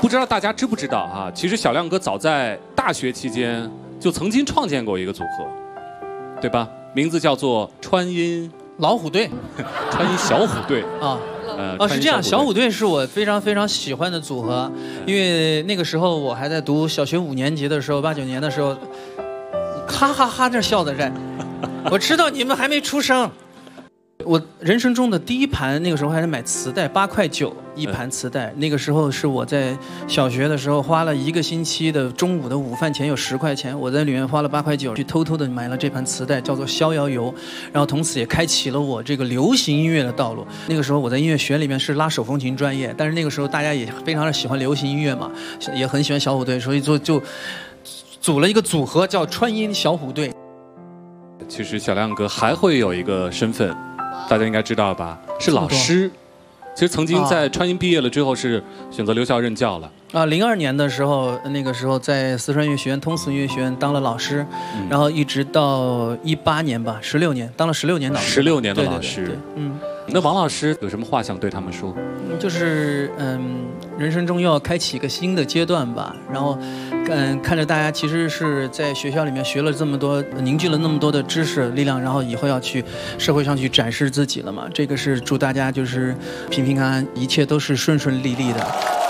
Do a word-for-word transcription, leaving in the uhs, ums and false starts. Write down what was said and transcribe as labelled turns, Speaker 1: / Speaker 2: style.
Speaker 1: 不知道大家知不知道哈、啊？其实小亮哥早在大学期间就曾经创建过一个组合，对吧？名字叫做川音
Speaker 2: 老虎队，
Speaker 1: 川音小虎队
Speaker 2: 啊。
Speaker 1: 呃，
Speaker 2: 哦，是这样，小虎队是我非常非常喜欢的组合，因为那个时候我还在读小学五年级的时候，八九年的时候，哈哈哈这笑的在，我知道你们还没出生。我人生中的第一盘，那个时候还是买磁带，八块九一盘磁带。那个时候是我在小学的时候花了一个星期的中午的午饭钱有十块钱，我在里面花了八块九去偷偷的买了这盘磁带，叫做《逍遥游》，然后从此也开启了我这个流行音乐的道路。那个时候我在音乐学里面是拉手风琴专业，但是那个时候大家也非常的喜欢流行音乐嘛，也很喜欢小虎队，所以就就组了一个组合叫川音小虎队。
Speaker 1: 其实小亮哥还会有一个身份。大家应该知道吧？是老师。其实曾经在川音毕业了之后，是选择留校任教了。
Speaker 2: 啊，零二年的时候，那个时候在四川音乐学院、通俗音乐学院当了老师，嗯、然后一直到一八年吧，十六年，当了十六年老师。
Speaker 1: 十六年的老师，
Speaker 2: 对对对对嗯。
Speaker 1: 那王老师有什么话想对他们说？
Speaker 2: 就是嗯，人生中要开启一个新的阶段吧。然后，嗯，看着大家其实是在学校里面学了这么多，凝聚了那么多的知识力量，然后以后要去社会上去展示自己了嘛。这个是祝大家就是平平安安，一切都是顺顺利利的。